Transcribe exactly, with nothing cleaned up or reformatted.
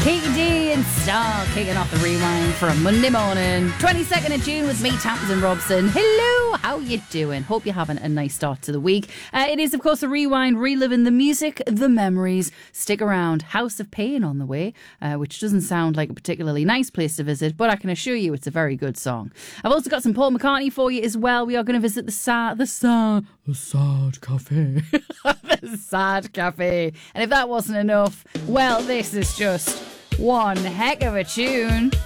Katie D and Star kicking off the rewind for a Monday morning. twenty-second of June with me, Tamsin Robson. Hello, how you doing? Hope you're having a nice start to the week. Uh, it is, of course, a rewind, reliving the music, the memories. Stick around. House of Pain on the way, uh, which doesn't sound like a particularly nice place to visit, but I can assure you it's a very good song. I've also got some Paul McCartney for you as well. We are going to visit the Sad, the Sad, the Sad Cafe. The Sad Cafe. And if that wasn't enough, well, this is just one heck of a tune.